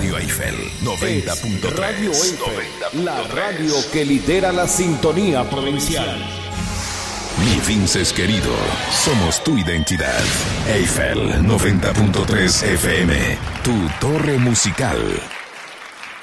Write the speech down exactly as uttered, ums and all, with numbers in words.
Radio Eiffel noventa punto tres. Radio Eiffel, la radio que lidera la sintonía provincial. Mi Vinces querido, somos tu identidad. Eiffel noventa punto tres F M, tu torre musical.